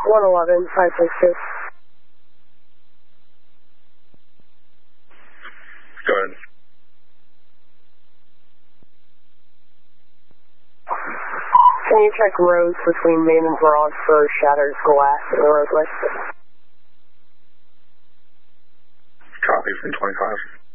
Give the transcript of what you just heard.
111, 562. Go ahead. Can you check roads between Main and Broad for shattered glass in the roadway? Copy from 25.